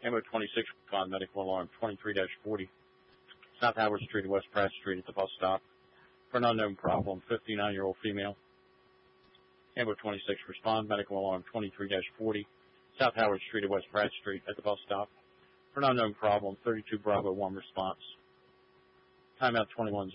Ammo 26, respond medical alarm 23-40, South Howard Street, West Pratt Street at the bus stop. For an unknown problem, 59-year-old female. Ambo 26, respond medical alarm 23-40, South Howard Street, West Pratt Street at the bus stop. For an unknown problem, 32 Bravo 1 response. Timeout 21.